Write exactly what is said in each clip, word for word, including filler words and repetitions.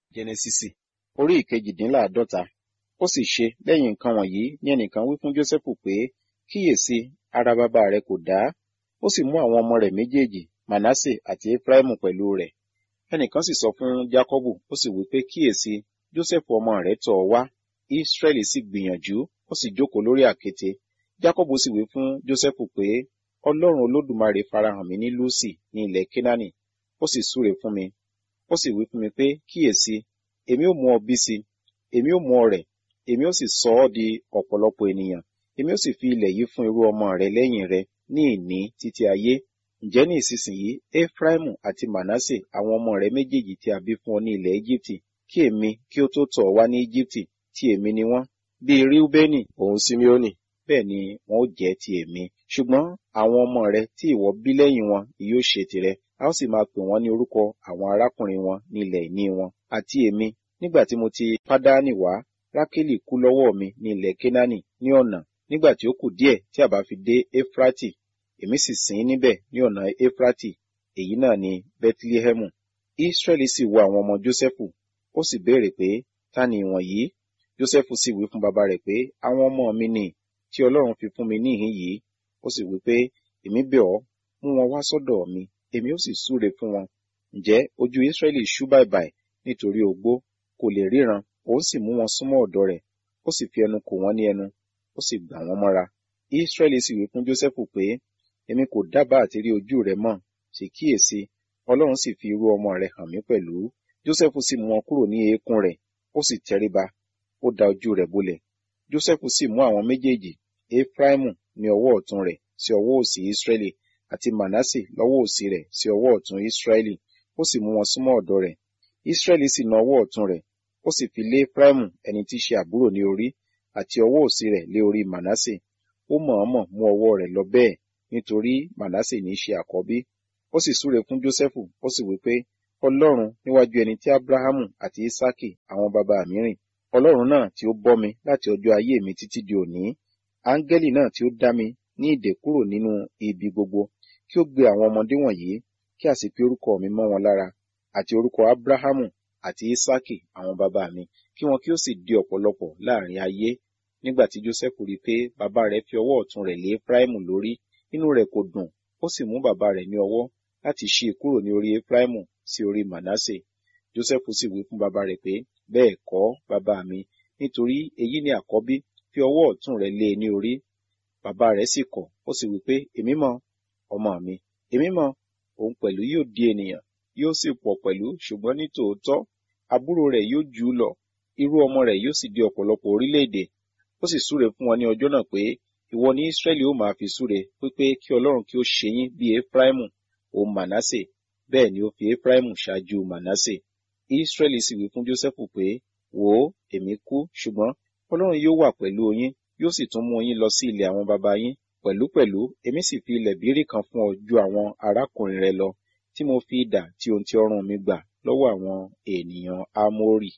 Jẹ́nẹ́sísì orí ìkejìdínláàádọ́ta. Ó sì ṣe lẹ́yìn nǹkan wọ̀nyí ní ẹnìkan wí fún Jósẹ́fù pé, kíyèsí, ara bàbá rẹ kò dá. Ó sì mú àwọn ọmọ rẹ̀ méjèèjì, Mànásè àti Éfráímù pẹ̀lú rẹ̀. Ẹnìkan sì sọ fún Jákọ́bù, ó sì wí pé, kíyèsí, Jósẹ́fù ọmọ rẹ̀ tọ̀ ọ́ wá. Ísírẹ́lì sì gbìyànjú, ó sì jókòó lórí àkéte. Jákọ́bù sì wí fún Jósẹ́fù pé, Ọlọ́run Olódùmarè farahàn mí ní Lúsì ní ilẹ̀ Kénáánì, ó sì súre fún mi. Ó sì wí fún mi pé, kíyèsí, èmi ó mú ọ bí si, èmi ó mú ọ rẹ̀, èmi ó sì sọ ọ́ di ọ̀pọ̀lọpọ̀ ènìyàn, èmi ó sì fi ilẹ̀ yìí fún irú ọmọ rẹ lẹ́yìn rẹ ní ìní títí ayé. Ǹjẹ́ ní ìsinsìnyí, Éfráímù àti Mànásè, àwọn ọmọ rẹ méjèèjì tí a bí fún ọ ní ilẹ̀ Éjíptì, kí èmi kí ó tó tọ̀ ọ́ wá ní Éjíptì, tí èmi ni wọ́n, bí Ríúbẹ́nì òun Síméónì, bẹ́ẹ̀ ni wọn ó jẹ́ ti èmi. Ṣùgbọ́n àwọn ọmọ rẹ tí ìwọ bí lẹ́yìn wọn yóò ṣe tìrẹ, a ó sì máa pè wọ́n ní orúkọ àwọn arákùnrin wọn ní ilẹ̀ ìní wọn. Àti èmi, nígbà tí mo ti Pádánì wá, Rákélì kú lọ́wọ́ mi ní ilẹ̀ Kénáánì ní ọ̀nà, nígbà tí ó kù díẹ̀ tí a bá fi dé Éfrátì, èmi sì sìn níbẹ̀ ní ọ̀nà Éfrátì, èyí náà ni Bẹ́tílẹ́hẹ́mù. Ísírẹ́lì sì wo àwọn ọmọ Jósẹ́fù, ó sì béèrè pé, ta ni ìwọ̀nyí? Jósẹ́fù sì wí fún bàbá rẹ̀ pé, àwọn ọmọ mi ni, tí Ọlọ́run fi fún mi níhìn yìí. Ó sì wí pé, èmi bẹ̀ ọ́, mú wọn wá sọ́dọ̀ mi, èmi ó sì súre fún wọn. Ǹjẹ́ ojú Ísírẹ́lì ṣú bàìbàì nítorí ogbó, kò lè ríran, òun sì mú wọn súnmọ́ ọ̀dọ̀ rẹ̀, ó sì fi ẹnu kò wọ́n ní ẹnu, ó sì gbà wọ́n mọ́ra. Ísírẹ́lì sì wí fún Jósẹ́fù pé, èmi kò dábàá àti rí ojú rẹ mọ́, sì kíyèsí, Ọlọ́run sì fi irú ọmọ rẹ̀ hàn mí pẹ̀lú. Jósẹ́fù sì mú wọn kúrò ní eékún rẹ̀, ó sì tẹríba, ó da ojú rẹ̀ bolẹ̀. Jósẹ́fù sì mú àwọn méjèèjì, Éfráímù ní ọwọ́ ọ̀tún rẹ̀ sí ọwọ́ òsì Ísírẹ́lì, àti Mànásè lọ́wọ́ òsì rẹ̀ sí ọwọ́ ọ̀tún Ísírẹ́lì, ó sì mú wọn súnmọ́ ọ̀dọ̀ rẹ̀. Ísírẹ́lì sì na ọwọ́ ọ̀tún rẹ̀, ó sì fi lé Éfráímù ẹni tí í ṣe àbúrò ní orí, àti ọwọ́ òsì rẹ̀ lé orí Mànásè. Ó mọ̀ọ́mọ̀ mú ọwọ́ rẹ̀ lọ bẹ́ẹ̀, nítorí Mànásè ní í ṣe àkọ́bí. Ó sì súre fún Jósẹ́fù, ó sì wí pé, Ọlọ́run níwájú ẹni tí Ábúráhámù àti Ísákì àwọn baba mi rìn, Ọlọ́run náà tí ó bọ́ mi láti ọjọ́ ayé mi títí di òní, áńgẹ́lì náà tí ó dá mi ní ìdè kúrò nínú ibi gbogbo, kí ó gbé àwọn ọmọdé wọ̀nyí, kí a sì fi orúkọ mi mọ́ wọn lára, àti orúkọ Ábúráhámù àti Ísákì àwọn baba mi, kí wọn kí ó sì di ọ̀pọ̀lọpọ̀ láàrin ayé. Nígbà tí Jósẹ́fù rí pé bàbá rẹ̀ fi ọwọ́ ọ̀tún rẹ̀ lé Éfráímù lórí, inú rẹ̀ kò dùn, ó sì mú bàbá rẹ̀ ní ọwọ́ láti ṣí i kúrò ní orí Éfráímù sí orí Mànásè. Jósẹ́fù sì wí fún bàbá rẹ̀ pé, bẹ́ẹ̀ kọ́, bàbá mi, nítorí èyí ni àkọ́bí, fi ọwọ́ ọ̀tún rẹ̀ lé e ní orí. Bàbá rẹ̀ sì kọ̀, ó sì wí pé, èmi mọ̀, ọmọ mi, èmi mọ̀, òun pẹ̀lú yóò di ènìyàn, yóò sì pọ̀ pẹ̀lú, ṣùgbọ́n ní tòótọ́, àbúrò rẹ̀ yóò jù ú lọ, irú ọmọ rẹ̀ yóò sì di ọ̀pọ̀lọpọ̀ orílẹ̀-èdè. Ó sì súre fún wọn ní ọjọ́ náà pé, ìwọ ni Ísírẹ́lì ó máa fi súre, wípé kí Ọlọ́run kí ó ṣe yín bí Éfráímù, òun Mànásè. Bẹ́ẹ̀ ni ó fi Éfráímù ṣáájú Mànásè. Ísírẹ́lì sì wí fún Jósẹ́fù pé, wò ó, èmi kú, ṣùgbọ́n Ọlọ́run yóò wà pẹ̀lú yín, yóò sì tún mú yín lọ sí ilẹ̀ àwọn baba yín. Pẹ̀lúpẹ̀lú, èmi sì fi ilẹ̀ bírí kan fún ọ ju àwọn arákùnrin rẹ lọ, tí mo fi idà tí ohun ti ọrùn mi gbà lọ́wọ́ àwọn ènìyàn Ámórì.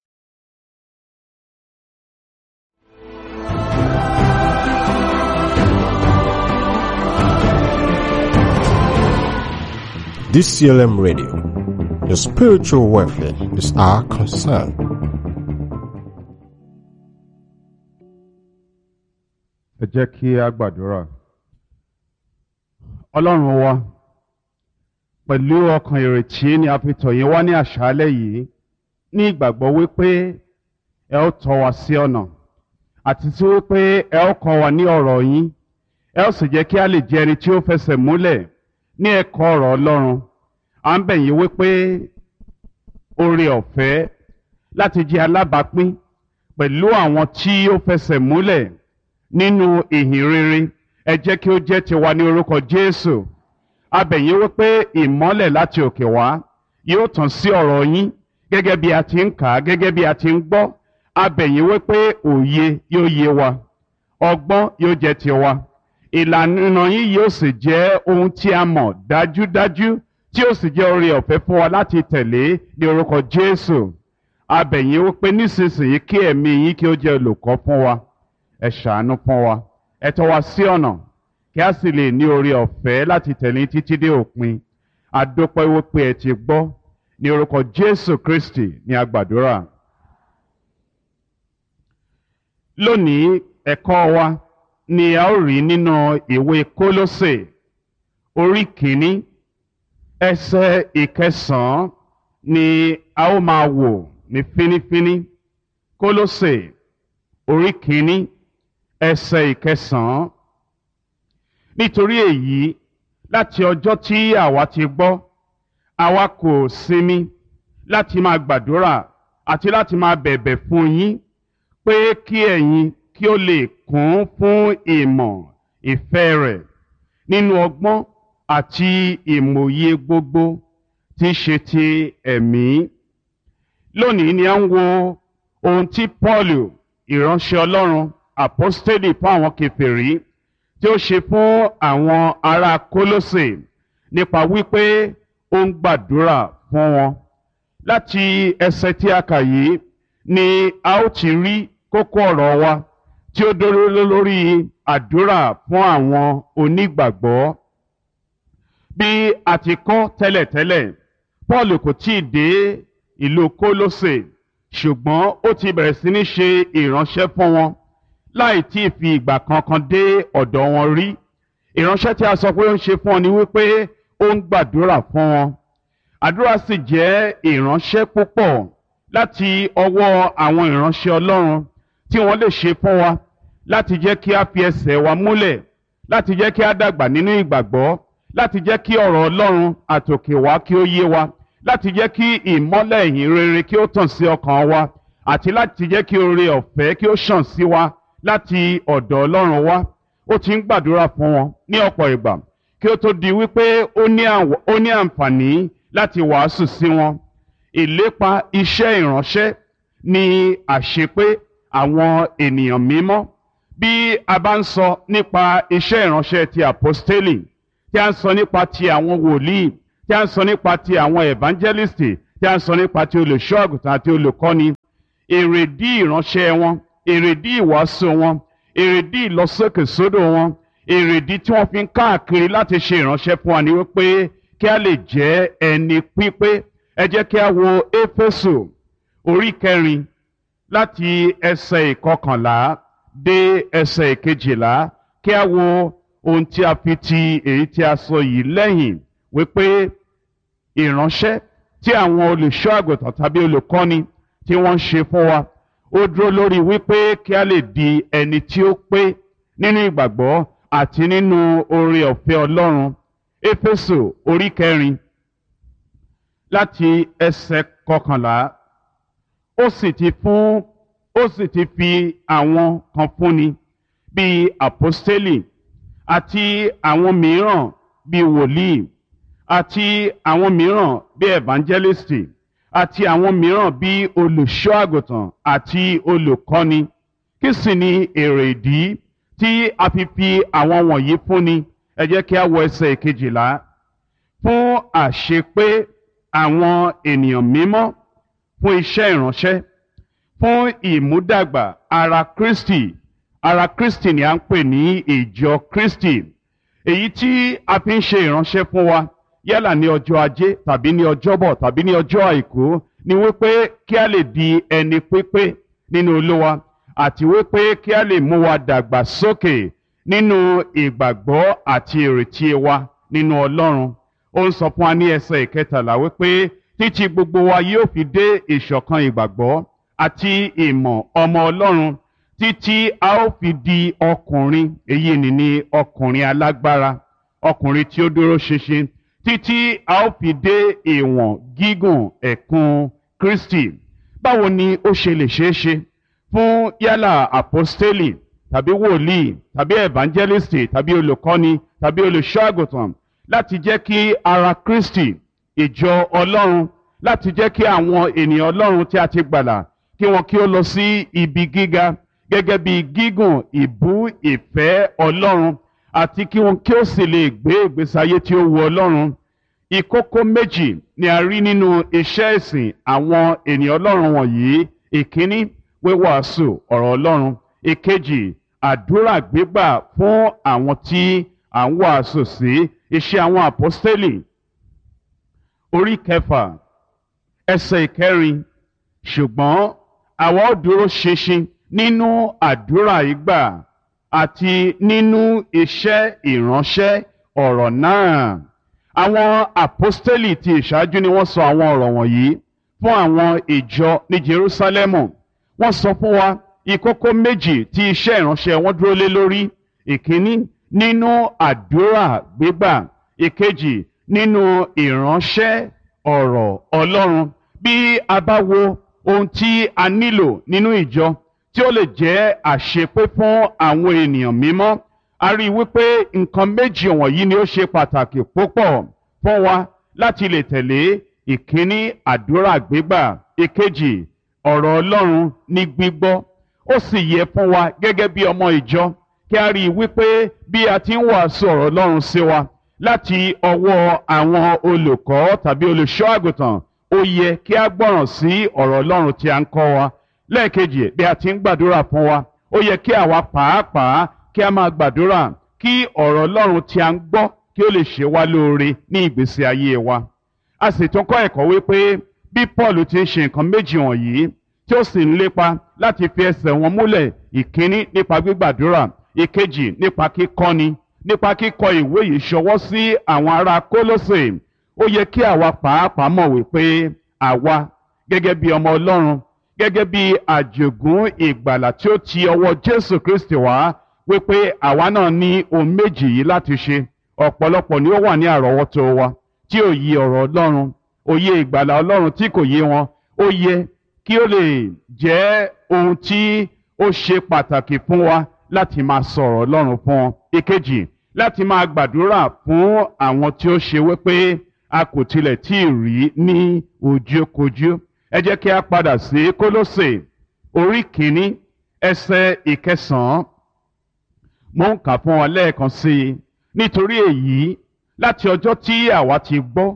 D C L M Radio, your spiritual welfare is our concern. Ẹ jẹ́ kí a gbàdúrà. Ọlọ́run wa, pẹ̀lú ọkàn ìrètí ni a fi tọ̀ yín wá ní àṣálẹ́ yìí, ní ìgbàgbọ́ wípé ẹ ó tọ́ wa sí ọ̀nà, àti tí wípé ẹ ó kọ́ wa ní ọ̀rọ̀ yín, ẹ ó sì jẹ́ kí a lè jẹ́ ẹni tí ó fẹsẹ̀ múlẹ̀ ní ẹ̀kọ́ ọ̀rọ̀ Ọlọ́run. À ń bẹ̀ yín wípé oore ọ̀fẹ́ láti jẹ́ alábàápín pẹ̀lú àwọn tí ó fẹsẹ̀ múlẹ̀ nínú ìhìn rere, ẹ jẹ́ kí ó jẹ́ tiwa ní orúkọ Jésù. A bẹ̀ yín wípé ìmọ́lẹ̀ láti òkè wá yóò tàn sí ọ̀rọ̀ yín gẹ́gẹ́ bí a ti ń kà á, gẹ́gẹ́ bí a ti ń gbọ́. A bẹ̀ yín wípé òye yóò yé wa, ọgbọ́n yóò jẹ́ tiwa, ìlànà yín yóò sì jẹ́ ohun tí a mọ̀ dájúdájú, tí ó sì jẹ́ oore ọ̀fẹ́ fún wa láti tẹ̀lé ní orúkọ Jésù. A bẹ̀ yín wípé nísinsìnyí kí ẹ̀mí yín kí ó jẹ́ olùkọ́ fún wa, ẹ ṣàánú fún wa, ẹ tọ́ wa sí ọ̀nà, kí a sì lè ní oore ọ̀fẹ́ láti tẹ̀lé títí dé òpin. A dúpẹ́ wípé ẹ ti gbọ́, ní orúkọ Jésù Kristi ní a gbàdúrà. Lónìí ẹ̀kọ́ wa ni a ó rí nínú ìwé Kólósè orí kìíní ẹsẹ̀ ìkẹsàn-án ni a ó máa wò ní fínífíní. Kólósè orí kìíní ẹsẹ̀ ìkẹsàn-án. Nítorí èyí, láti ọjọ́ tí àwa ti gbọ́, àwa kò sinmi láti máa gbàdúrà àti láti máa bẹ̀bẹ̀ fún yín pé kí ẹ̀yin kí ó lè kún fún ìmọ̀ ìfẹ́ rẹ̀ nínú ọgbọ́n àti ìmòye gbogbo tí í ṣe ti ẹ̀mí. Lónìí ni a ń wo ohun tí Pọ́ọ̀lù ìránṣẹ́ Ọlọ́run àpọ́stélì fún àwọn kèfèrí tí ó ṣe fún àwọn ará Kólósè nípa wípé ó ń gbàdúrà fún wọn. Láti ẹsẹ̀ tí a kà yìí ni a ó ti rí kókó ọ̀rọ̀ wa tí ó dúró lórí àdúrà fún àwọn onígbàgbọ́. Bí a ti kọ́ tẹ́lẹ̀tẹ́lẹ̀, Paul kò tí ì dé ìlú Kólósè, ṣùgbọ́n ó ti bẹ̀rẹ̀ sí ní ṣe ìránṣẹ́ fún wọn láì tí ì fi ìgbà kankan dé ọ̀dọ̀ wọn rí. Ìránṣẹ́ tí a sọ pé ó ń ṣe fún wọn ni wípé ó ń gbàdúrà fún wọn. Àdúrà sì jẹ́ ìránṣẹ́ púpọ̀ láti ọwọ́ àwọn ìránṣẹ́ Ọlọ́run tí wọ́n lè ṣe fún wa láti jẹ́ kí a fi ẹsẹ̀ wa múlẹ̀, láti jẹ́ kí a dàgbà nínú ìgbàgbọ́, láti jẹ́ kí ọ̀rọ̀ Ọlọ́run àtòkè wá kí ó yé wa, láti jẹ́ kí ìmọ́lẹ̀ ìhìn rere kí ó tàn sí ọkàn wa, àti láti jẹ́ kí oore ọ̀fẹ́ kí ó ṣàn sí wa láti ọ̀dọ̀ Ọlọ́run wá. Ó ti ń gbàdúrà fún wọn ní ọ̀pọ̀ ìgbà kí ó tó di wípé ó ní àǹfààní láti wàásù sí wọn. Ìlépa iṣẹ́ ìránṣẹ́ ni àṣepé àwọn ènìyàn mímọ́. Bí a bá ń sọ nípa iṣẹ́ ìránṣẹ́ ti àpọ́stélì, tí a ń sọ nípa ti àwọn wòlíì, tí a ń sọ nípa ti àwọn evangelisti, tí a ń sọ nípa ti olùṣọ́ àgùntàn àti olùkọ́ni, èrèdí ìránṣẹ́ wọn, èrèdí ìwàásù wọn, èrèdí ìlọsókèsódò wọn, èrèdí tí wọ́n fi ń káàkiri láti ṣe ìránṣẹ́ fún wa ni wípé kí a lè jẹ́ ẹni pípé. Ẹ jẹ́ kí a wo Éfésù orí kẹrin láti ẹsẹ̀ ìkọkànlá dé ẹsẹ̀ ìkejìlá, kí a wo ohun tí a fi ti èyí tí a sọ yìí lẹ́yìn wípé ìránṣẹ́ tí àwọn olùṣọ́ àgùntàn tàbí olùkọ́ni tí wọ́n ń ṣe fún wa, ó dúró lórí wípé kí a lè di ẹni tí ó pé nínú ìgbàgbọ́ àti nínú oore ọ̀fẹ́ Ọlọ́run. Éfésù orí kẹrin láti ẹsẹ̀ kọkànlá. Ó sì ti fún ó sì ti fi àwọn kan fúnni bíi àpọ́stélì, àti àwọn mìíràn bíi wòlíì, àti àwọn mìíràn bíi evangelisti, àti àwọn mìíràn bíi olùṣọ́ àgùntàn àti olùkọ́ni. Kí sì ni èrè ìdí tí a fi fi àwọn wọ̀nyí fúnni? Ẹ jẹ́ kí a wo ẹsẹ̀ ìkejìlá. Fún àṣepé àwọn ènìyàn mímọ́ fún iṣẹ́ ìránṣẹ́, fún ìmúdàgbà ara Kristi. Ara Kristi ni a ń pè ní ìjọ Kristi, èyí tí a fi ń ṣe ìránṣẹ́ fún wa yálà ní ọjọ́ ajé tàbí ní ọjọ́bọ̀ tàbí ní ọjọ́ àìkú, ni wípé kí a lè di ẹni pípé nínú Olúwa, àti wípé kí a lè mú wa dàgbà sókè nínú ìgbàgbọ́ àti ìrètí wa nínú Ọlọ́run. Ó ń sọ fún wa ní ẹsẹ̀ ìkẹtàlá wípé títí gbogbo wa yóò fi dé ìṣọ̀kan ìgbàgbọ́ àti ìmọ̀ ọmọ Ọlọ́run, títí a ó fi di ọkùnrin, èyí ni ní ọkùnrin alágbára, ọkùnrin tí ó dúró ṣinṣin, títí a ó fi dé ìwọ̀n gígùn ẹ̀kún Kristi. Báwo ni ó ṣe lè ṣeé ṣe fún yálà àpọ́stélì tàbí wòlíì tàbí evangelisti tàbí olùkọ́ni tàbí olùṣọ́ àgùntàn láti jẹ́ kí ara Kristi, ìjọ Ọlọ́run, láti jẹ́ kí àwọn ènìyàn Ọlọ́run tí a ti gbàlà kí wọn kí ó lọ sí ibi gíga gẹ́gẹ́ bí gígùn ìbú ìfẹ́ Ọlọ́run, àti kí wọn kí ó sì lè gbé ìgbésí ayé tí ó wu Ọlọ́run? Ìkókó méjì ni a rí nínú iṣẹ́ ìsìn àwọn ènìyàn Ọlọ́run wọ̀nyí. Ìkíní, wíwàásù ọ̀rọ̀ Ọlọ́run. Ìkejì, àdúrà gbígbà fún àwọn tí à ń wàásù sí. Iṣẹ́ àwọn àpọ́stélì orí kẹfà ẹsẹ̀ ìkẹrin, ṣùgbọ́n àwa ó dúró ṣinṣin nínú àdúrà ìgbà àti nínú iṣẹ́ ìránṣẹ́ ọ̀rọ̀ náà. Àwọn àpọ́stélì ti ìṣáájú ni wọ́n sọ àwọn ọ̀rọ̀ wọ̀nyí fún àwọn ìjọ ní Jerúsálẹ́mù. Wọ́n sọ fún wa ìkókó méjì tí iṣẹ́ ìránṣẹ́ wọn dúró lé lórí. Ìkíní, nínú àdúrà gbígbà. Ìkejì, nínú ìránṣẹ́ ọ̀rọ̀ Ọlọ́run. Bí a bá wo ohun tí a nílò nínú ìjọ tí ó lè jẹ́ àṣepé fún àwọn ènìyàn mímọ́, a rí i wípé nǹkan méjì wọ̀nyí ni ó ṣe pàtàkì púpọ̀ fún wa láti lè tẹ̀lé. Ìkíní, àdúrà gbígbà. Ìkejì, ọ̀rọ̀ Ọlọ́run ní gbígbọ́. Ó sì yẹ fún wa gẹ́gẹ́ bí ọmọ ìjọ kí a rí i wípé bí a ti ń wàásù ọ̀rọ̀ Ọlọ́run sí wa láti ọwọ́ àwọn olùkọ́ tàbí olùṣọ́ àgùntàn, ó yẹ kí a gbọ́ràn sí ọ̀rọ̀ Ọlọ́run tí a ń kọ́ wa. Lẹ́ẹ̀kejì, bí a ti ń gbàdúrà fún wa, ó yẹ kí àwa pàápàá kí a máa gbàdúrà kí ọ̀rọ̀ Ọlọ́run tí a ń gbọ́ kí ó lè ṣe wá lóore ní ìgbésí ayé wa. A sì tún kọ́ ẹ̀kọ́ wípé bí Paul ti ń ṣe nǹkan méjì wọ̀nyí tí ó sì ń lépa láti fi ẹsẹ̀ wọn múlẹ̀, ìkíní nípa gbígbàdúrà, ìkejì nípa kíkọ́ni, nípa kíkọ ìwé yìí ṣọwọ́ sí àwọn ará Kólósè. Ó yẹ kí àwa pàápàá mọ̀ wípé àwa gẹ́gẹ́ bí ọmọ Ọlọ́run, gẹ́gẹ́ bí àjogún ìgbàlà tí ó ti ọwọ́ Jésù Kristi wá, wípé àwa náà ní ohun méjì yìí láti ṣe. Ọ̀pọ̀lọpọ̀ ni ó wà ní àrọ́wọ́tó wa tí ò yé ọ̀rọ̀ Ọlọ́run, òye ìgbàlà Ọlọ́run tí kò yé wọn. Ó yẹ kí ó lè jẹ́ ohun tí ó ṣe pàtàkì fún wa láti máa sọ̀rọ̀ Ọlọ́run fún wọn. Ìkejì, láti máa gbàdúrà fún àwọn tí ó ṣe wípé a kò tilẹ̀ tí ì rí ní ojúkojú. Ẹ jẹ́ kí a padà sí Kólósè orí kìíní ẹsẹ̀ ìkẹsàn-án. Mo ń kà fún wa lẹ́ẹ̀kan sí i. Nítorí èyí, láti ọjọ́ tí àwa ti gbọ́,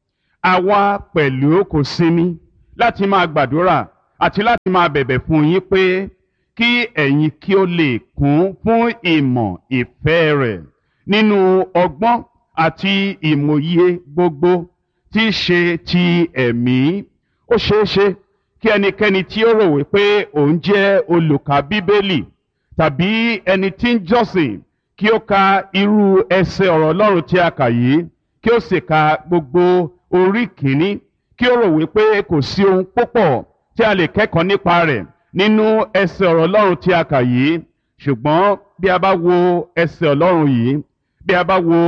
àwa pẹ̀lú kò sinmi láti máa gbàdúrà àti láti máa bẹ̀bẹ̀ fún yín pé kí ẹ̀yin kí ó lè kún fún ìmọ̀ ìfẹ́ rẹ̀ nínú ọgbọ́n àti ìmòye gbogbo tí í ṣe ti ẹ̀mí. Ó ṣeé ṣe kí ẹnikẹ́ni tí ó rò wípé òun jẹ́ olùkà Bíbélì tàbí ẹni tí ń jọ́sìn kí ó ka irú ẹsẹ̀ ọ̀rọ̀ Ọlọ́run tí a kà yìí, kí ó sì ka gbogbo orí kìíní, kí ó rò wípé kò sí ohun púpọ̀ tí a lè kẹ́kọ̀ọ́ nípa rẹ̀ nínú ẹsẹ̀ ọ̀rọ̀ Ọlọ́run tí a kà yìí. Ṣùgbọ́n bí a bá wo ẹsẹ̀ Ọlọ́run yìí, bí a bá wo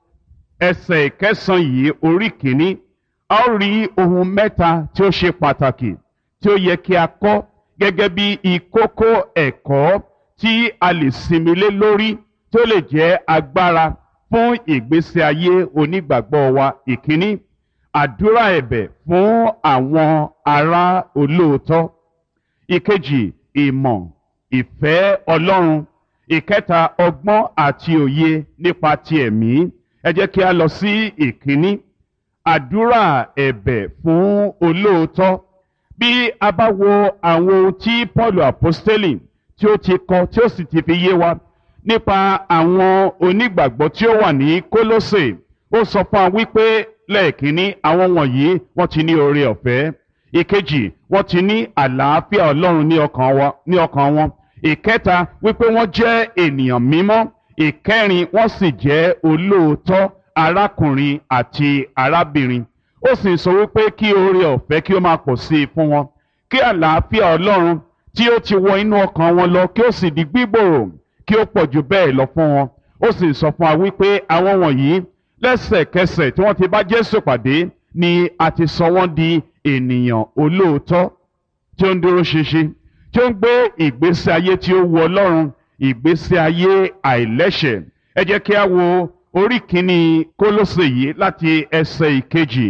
ẹsẹ̀ ìkẹsàn yìí orí kìíní, a ó rí ohun mẹ́ta tí ó ṣe pàtàkì tí ó yẹ kí a kọ́ gẹ́gẹ́ bí ìkókó ẹ̀kọ́ tí a lè sinmi lé lórí tí ó lè jẹ́ agbára fún ìgbésí ayé onígbàgbọ́ wa. Ìkíní, àdúrà ẹ̀bẹ̀ fún àwọn ará olóòótọ́. Ìkejì, ìmọ̀ ìfẹ́ Ọlọ́run. Ìkẹta, ọgbọ́n àti òye nípa ti ẹ̀mí. Ẹ jẹ́ kí a lọ sí ìkíní, àdúrà ẹ̀bẹ̀ fún olóòótọ́. Bí a bá wo àwọn ohun tí Paul apostoli tí ó ti kọ tí ó sì ti fi yé wa nípa àwọn onígbàgbọ́ tí ó wà ní Kólósè, ó sọ fún wa wípé lẹ́ẹ̀kínní, àwọn wọ̀nyí wọ́n ti ní oore ọ̀fẹ́. Ìkejì, wọ́n ti ní àlàáfíà Ọlọ́run ní ọkàn wọn ní ọkàn wọn. Ìkẹta, wípé wọ́n jẹ́ ènìyàn mímọ́. Ìkẹrin, wọ́n sì jẹ́ olóòótọ́ arákùnrin àti arábìnrin. Ó sì sọ wípé kí oore ọ̀fẹ́ kí ó máa pọ̀ sí i fún wọn, kí àlàáfíà Ọlọ́run tí ó ti wọ inú ọkàn wọn lọ kí ó sì di gbígbòòrò kí ó pọ̀ jù bẹ́ẹ̀ lọ fún wọn. Ó sì sọ fún wa wípé àwọn wọ̀nyí lẹ́sẹ̀kẹsẹ̀ tí wọ́n ti bá Jésù pàdé ni a ti sọ wọ́n di ènìyàn olóòótọ́ tí ó ń dúró ṣinṣin, tí ó ń gbé ìgbésí ayé tí ó wu Ọlọ́run, ìgbésí ayé àìlẹ́ṣẹ̀. Ẹ jẹ́ kí a wo orí kìíní Kólósè yìí láti ẹsẹ̀ ìkejì,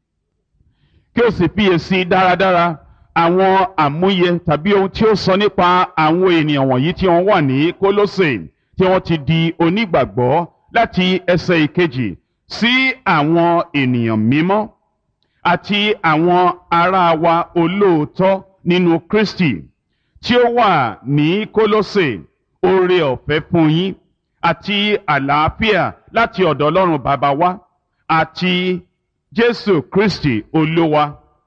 kí ó sì fiyèsí dáradára àwọn àmúyẹ tàbí ohun tí ó sọ nípa àwọn ènìyàn wọ̀nyí tí wọ́n wà ní Kólósè tí wọ́n ti di onígbàgbọ́, láti ẹsẹ̀ ìkejì, sí àwọn ènìyàn mímọ́ àti àwọn ará wa olóòótọ́ nínú Kristi tí ó wà ní Kólósè. Oore ọ̀fẹ́ fún yín àti àlàáfíà láti ọ̀dọ̀ Ọlọ́run Bàbá wa àti Jésù Kristi Olúwa.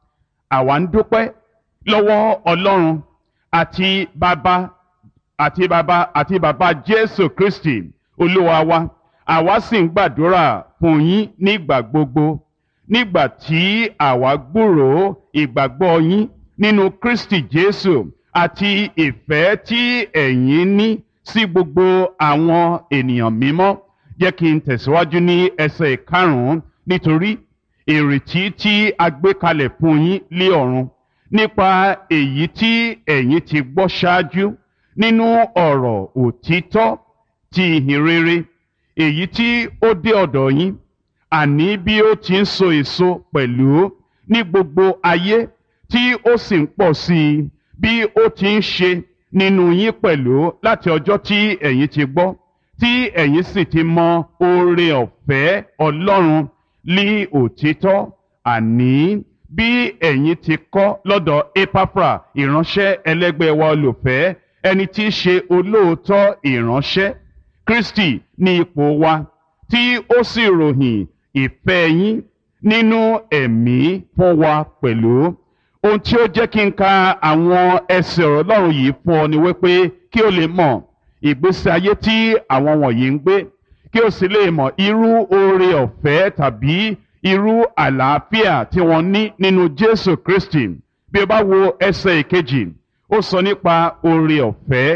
àwa ń dúpẹ́ lọ́wọ́ Ọlọ́run àti bàbá àti bàbá àti bàbá Jésù Kristi Olúwa wa. Àwa sì ń gbàdúrà fún yín nígbà gbogbo nígbà tí àwa gbúròó ìgbàgbọ́ yín nínú Kristi Jésù àti ìfẹ́ tí ẹ̀yin ní sí gbogbo àwọn ènìyàn mímọ́. Jẹ́ kí n tẹ̀síwájú ní ẹsẹ̀ ìkarùn-ún. Nítorí ìrètí tí a gbé kalẹ̀ fún yín lé ọ̀run nípa èyí tí ẹ̀yin ti gbọ́ ṣáájú nínú ọ̀rọ̀ òtítọ́ ti ìhìn rere, èyí tí ó dé ọ̀dọ̀ yín, àní bí ó ti ń so èso pẹ̀lú ní gbogbo ayé, tí ó sì ń pọ̀ sí i, bí ó ti ń ṣe nínú yín pẹ̀lú láti ọjọ́ tí ẹ̀yin ti gbọ́, tí ẹ̀yin sì ti mọ oore ọ̀fẹ́ Ọlọ́run lí òtítọ́, àní bí ẹ̀yin ti kọ́ lọ́dọ̀ Epafra ìránṣẹ́ ẹlẹ́gbẹ́ wa olùfẹ́, ẹni tí í ṣe olóòótọ́ ìránṣẹ́ Kristi ní ipò wa, tí ó sì ròyìn ìfẹ́ yín nínú ẹ̀mí fún wa pẹ̀lú. Ohun tí ó jẹ́ kí n ka àwọn ẹsẹ̀ ọ̀rọ̀ Ọlọ́run yìí fún ọ ni wípé kí o lè mọ̀ ìgbésí ayé tí àwọn wọ̀nyí ń gbé, kí o sì lè mọ̀ irú oore ọ̀fẹ́ tàbí irú àlàáfíà tí wọ́n ní nínú Jésù Kristi. Bí o bá wo ẹsẹ̀ ìkejì, ó sọ nípa oore ọ̀fẹ́.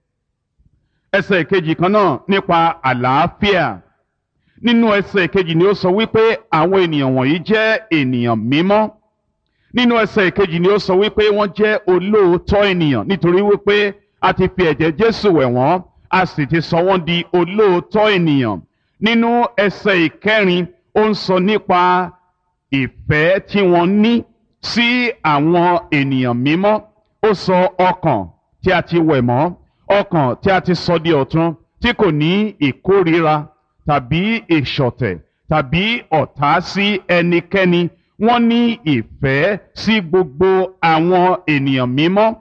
Ẹsẹ̀ ìkejì kan náà nípa àlàáfíà. Nínú ẹsẹ̀ ìkejì ni ó sọ wípé àwọn ènìyàn wọ̀nyí jẹ́ ènìyàn mímọ́. Nínú ẹsẹ̀ ìkejì ni ó sọ wípé wọ́n jẹ́ olóòótọ́ ènìyàn, nítorí wípé a ti fi ẹ̀jẹ̀ Jésù wẹ̀ wọ́n, a sì ti sọ wọ́n di olóòótọ́ ènìyàn. Nínú ẹsẹ̀ ìkẹrin, ó ń sọ nípa ìfẹ́ tí wọ́n ní sí àwọn ènìyàn mímọ́. Ó sọ ọkàn tí a ti wẹ̀ mọ́, ọkàn tí a ti sọ di ọ̀tun, tí kò ní ìkórìíra tàbí ìṣọ̀tẹ̀ tàbí ọ̀tá sí ẹnikẹ́ni. Wọ́n ní ìfẹ́ sí gbogbo àwọn ènìyàn mímọ́.